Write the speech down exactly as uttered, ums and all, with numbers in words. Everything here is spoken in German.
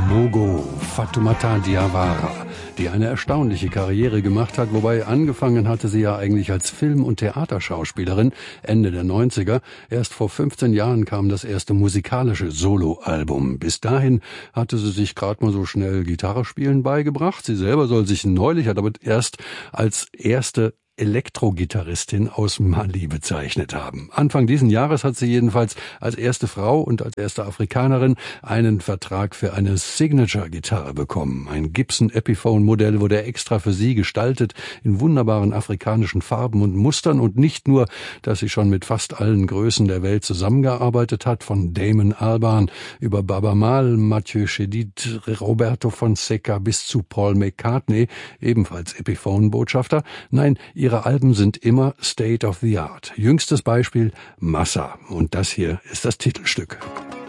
Mogo, Fatoumata Diawara, die eine erstaunliche Karriere gemacht hat, wobei angefangen hatte sie ja eigentlich als Film- und Theaterschauspielerin Ende der neunziger. Erst vor fünfzehn Jahren kam das erste musikalische Soloalbum. Bis dahin hatte sie sich gerade mal so schnell Gitarre spielen beigebracht. Sie selber soll sich neulich aber erst als erste Elektrogitarristin aus Mali bezeichnet haben. Anfang diesen Jahres hat sie jedenfalls als erste Frau und als erste Afrikanerin einen Vertrag für eine Signature-Gitarre bekommen. Ein Gibson Epiphone-Modell wurde extra für sie gestaltet, in wunderbaren afrikanischen Farben und Mustern, und nicht nur, dass sie schon mit fast allen Größen der Welt zusammengearbeitet hat, von Damon Albarn über Baaba Maal, Mathieu Chédid, Roberto Fonseca bis zu Paul McCartney, ebenfalls Epiphone-Botschafter. Nein, ihre Alben sind immer State of the Art. Jüngstes Beispiel Massa. Und das hier ist das Titelstück.